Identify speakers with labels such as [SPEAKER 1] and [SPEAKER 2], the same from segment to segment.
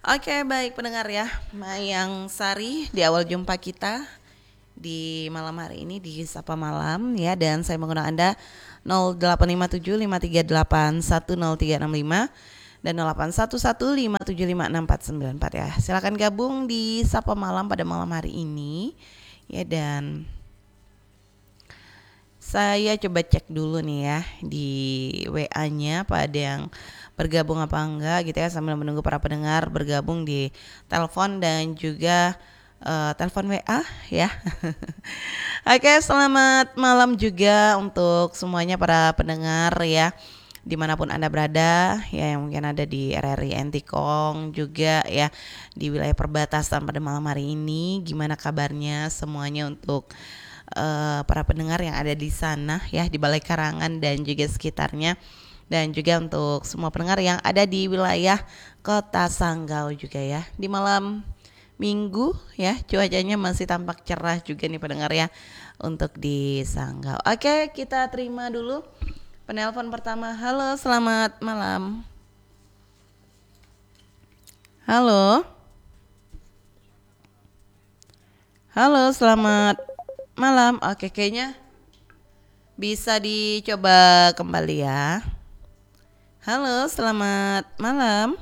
[SPEAKER 1] Oke, baik pendengar ya. Mayang Sari di awal jumpa kita di malam hari ini di Sapa Malam ya, dan saya mengundang Anda 085753810365 dan 081157564494 ya. Silakan gabung di Sapa Malam pada malam hari ini ya, dan saya coba cek dulu nih ya di WA-nya apa ada yang bergabung apa enggak gitu ya, sambil menunggu para pendengar bergabung di telepon dan juga telepon WA ya. Oke, selamat malam juga untuk semuanya para pendengar ya, dimanapun Anda berada ya, yang mungkin ada di RRI Entikong juga ya, di wilayah perbatasan pada malam hari ini. Gimana kabarnya semuanya untuk para pendengar yang ada di sana ya, di Balai Karangan dan juga sekitarnya, dan juga untuk semua pendengar yang ada di wilayah Kota Sanggau juga ya. Di malam Minggu ya, cuacanya masih tampak cerah juga nih pendengar ya untuk di Sanggau. Oke, kita terima dulu penelpon pertama. Halo, selamat malam. Halo. Halo, selamat malam. Oke, kayaknya bisa dicoba kembali ya. Halo, selamat malam.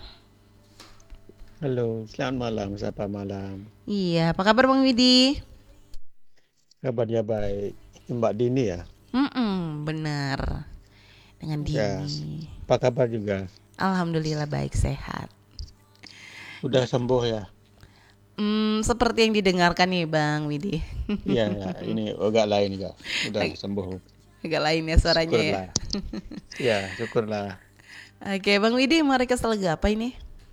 [SPEAKER 2] Halo, selamat malam, sapa malam.
[SPEAKER 1] Iya, apa kabar Bang Widi?
[SPEAKER 2] Kabarnya baik. Mbak Dini ya?
[SPEAKER 1] Benar. Dengan
[SPEAKER 2] Ya,
[SPEAKER 1] Dini.
[SPEAKER 2] apa kabar juga?
[SPEAKER 1] Alhamdulillah baik, sehat.
[SPEAKER 2] Udah sembuh ya?
[SPEAKER 1] Seperti yang didengarkan nih Bang Widi.
[SPEAKER 2] Iya, ya, ini agak lain juga. Udah
[SPEAKER 1] Ag-
[SPEAKER 2] sembuh.
[SPEAKER 1] Agak lain ya suaranya ya.
[SPEAKER 2] Syukurlah. Ya, syukurlah.
[SPEAKER 1] Oke, Bang Widi mau request lagu apa ini?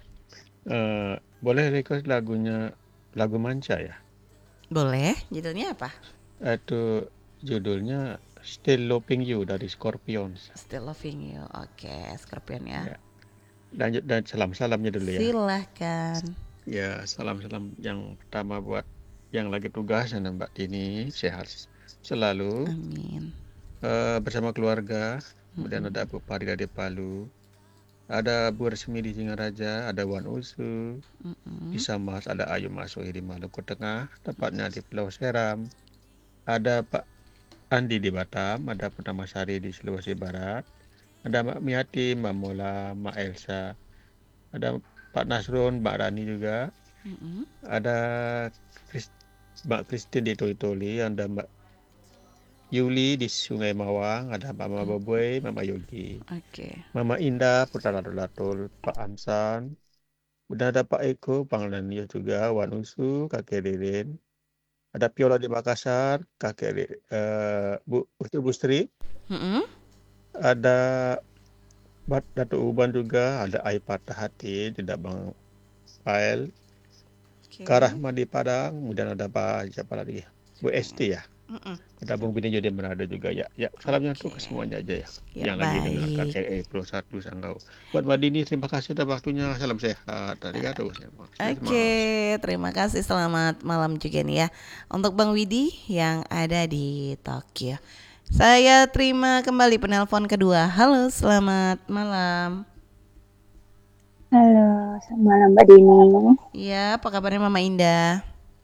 [SPEAKER 2] Boleh request lagunya, lagu Manca ya?
[SPEAKER 1] Boleh, judulnya apa?
[SPEAKER 2] Itu judulnya Still Loving You dari Scorpions.
[SPEAKER 1] Still Loving You. Oke, Scorpion ya.
[SPEAKER 2] Ya, lanjut dan salam-salamnya dulu ya.
[SPEAKER 1] Silahkan.
[SPEAKER 2] Ya, salam-salam yang pertama buat yang lagi tugas dan Mbak Dini, sehat selalu.
[SPEAKER 1] Amin.
[SPEAKER 2] Bersama keluarga, kemudian
[SPEAKER 1] Mm-mm.
[SPEAKER 2] ada Bu Farida di Palu, ada Bu Resmi di Singaraja, ada Wan Usu di
[SPEAKER 1] Mm-mm.
[SPEAKER 2] Samas, ada Ayu Masuhi di Maluku Tengah, tepatnya di Pulau Seram, ada Pak Andi di Batam, ada Purnama Sari di Sulawesi Barat, ada Mbak Miati, Mbak Mola, Mbak Elsa, ada Pak Nasrun, Mbak Rani juga,
[SPEAKER 1] Mm-mm.
[SPEAKER 2] ada Chris- Mbak Christine di Toli Toli, ada Mbak Yuli di Sungai Mawang, ada Mama Boboy, Mama Yogi.
[SPEAKER 1] Oke.
[SPEAKER 2] Mama Indah, Putra Latul, Pak Amsan, udah ada Pak Eko, Panggilan juga, Wan Usu, Kakek Ririn, ada Piola di Makassar, Bu Ustu Bustri,
[SPEAKER 1] Mm-mm.
[SPEAKER 2] ada Datuk Uban juga, ada Ai Patah Hati, tidak Bang Fail, Kak
[SPEAKER 1] Oke.
[SPEAKER 2] Rahma di Padang, kemudian ada Pak siapa lagi? Bu
[SPEAKER 1] Siapa
[SPEAKER 2] Esti
[SPEAKER 1] nih?
[SPEAKER 2] ya,
[SPEAKER 1] Mm-mm.
[SPEAKER 2] ada Bung Bini jadi Manado juga ya. Ya, salamnya tuh
[SPEAKER 1] Oke.
[SPEAKER 2] ke semuanya aja ya,
[SPEAKER 1] Ya
[SPEAKER 2] yang lagi dengarkan
[SPEAKER 1] baik.
[SPEAKER 2] RE Pro 1 Sanggau. Buat Mbak Dini, terima kasih atas waktunya. Salam sehat. Arigato.
[SPEAKER 1] Oke, terima kasih. Selamat malam juga nih ya untuk Bang Widi yang ada di Tokyo. Saya terima kembali penelpon kedua. Halo, selamat malam.
[SPEAKER 3] Halo, selamat malam Mbak Dini.
[SPEAKER 1] Iya, apa kabarnya Mama Indah?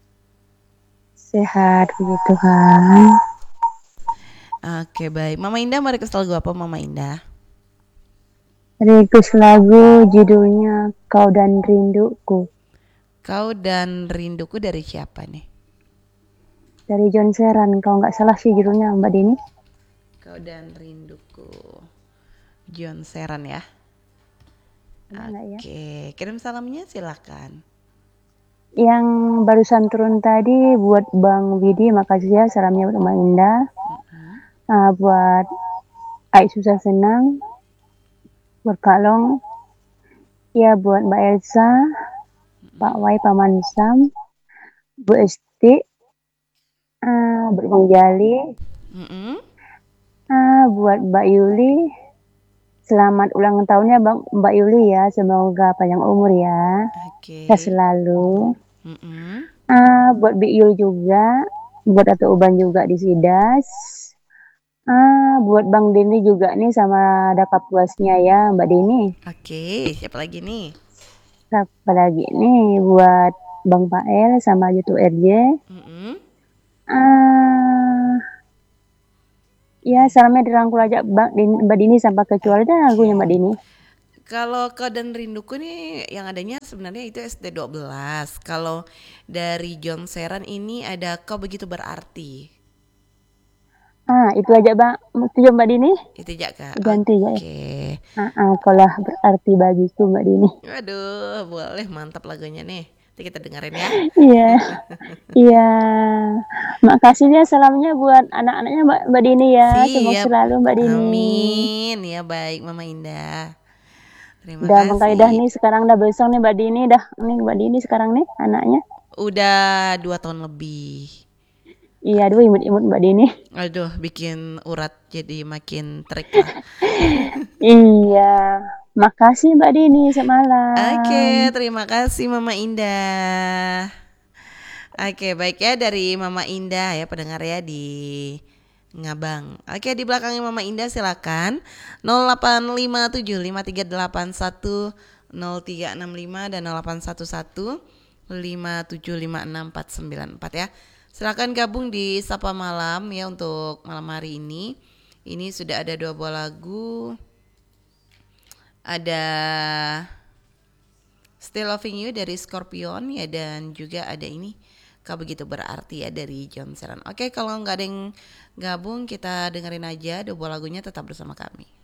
[SPEAKER 3] Sehat puji Tuhan.
[SPEAKER 1] Oke, baik. Mama Indah mau request lagu apa Mama Indah?
[SPEAKER 3] Request lagu judulnya Kau dan Rinduku
[SPEAKER 1] Kau dan Rinduku dari siapa nih?
[SPEAKER 3] dari John Seran. Kalau nggak salah sih judulnya Mbak Dini.
[SPEAKER 1] Kau dan Rinduku. John Seran ya.
[SPEAKER 3] Ada nggak ya?
[SPEAKER 1] Oke, kirim salamnya silakan.
[SPEAKER 3] Yang barusan turun tadi buat Bang Widi, makasih ya salamnya buat Mbak Indah. Buat Aik Susah Senang, buat Kak Long, ya buat Mbak Elsa, Pak Wai, Paman Sam, Bu Esti, buat Bang Jali,
[SPEAKER 1] Mm-mm.
[SPEAKER 3] buat Mbak Yuli. Selamat ulang tahunnya Mbak Yuli ya, semoga panjang umur ya.
[SPEAKER 1] Oke.
[SPEAKER 3] Sehat selalu.
[SPEAKER 1] Mm-mm.
[SPEAKER 3] Buat Bik Yul juga, buat Dato' Uban juga di Sidas. Buat Bang Dini juga nih sama ada kapuasnya ya Mbak Dini.
[SPEAKER 1] Oke, siapa lagi nih?
[SPEAKER 3] Apalagi nih buat Bang Pael sama Jutu RJ.
[SPEAKER 1] Mm-mm.
[SPEAKER 3] Ah, ya salamnya dirangkul aja Mbak Dini sampai kecuali dah lagunya Mbak
[SPEAKER 1] Oke.
[SPEAKER 3] Dini.
[SPEAKER 1] Kalau Kau dan Rinduku nih yang adanya sebenarnya itu SD 12. Kalau dari John Seran ini ada Kau Begitu Berarti.
[SPEAKER 3] Itu aja Bang. Itu Mbak Dini.
[SPEAKER 1] Itu aja Kak.
[SPEAKER 3] Ganti ya.
[SPEAKER 1] Oke.
[SPEAKER 3] Kalau berarti bagiku Mbak Dini.
[SPEAKER 1] Waduh, boleh, mantap lagunya nih. Nanti kita dengerin ya.
[SPEAKER 3] Iya, iya. Makasih ya salamnya buat anak-anaknya Mbak Dini ya. Sukses
[SPEAKER 1] Siap.
[SPEAKER 3] selalu Mbak Dini.
[SPEAKER 1] Amin. Ya baik Mama Indah. Terima
[SPEAKER 3] Udah Bang Kaidah
[SPEAKER 1] kasih.
[SPEAKER 3] nih sekarang udah besok nih Mbak Dini dah. Nih Mbak Dini sekarang nih anaknya.
[SPEAKER 1] Udah 2 tahun lebih.
[SPEAKER 3] Iya, aduh imut-imut Mbak Dini.
[SPEAKER 1] Aduh, bikin urat jadi makin terik lah.
[SPEAKER 3] Iya. Makasih Mbak Dini semalam.
[SPEAKER 1] Oke, terima kasih Mama Indah. Oke, baik ya dari Mama Indah ya pendengar ya di Ngabang. Oke, di belakangnya Mama Indah silakan 085753810365 dan 081157564944 ya. Silakan gabung di Sapa Malam ya untuk malam hari ini. Ini sudah ada 2 buah lagu. Ada Still Loving You dari Scorpion ya, dan juga ada ini Kau Begitu Berarti ya dari John Seran. Oke, kalau nggak ada yang gabung kita dengerin aja 2 buah lagunya, tetap bersama kami.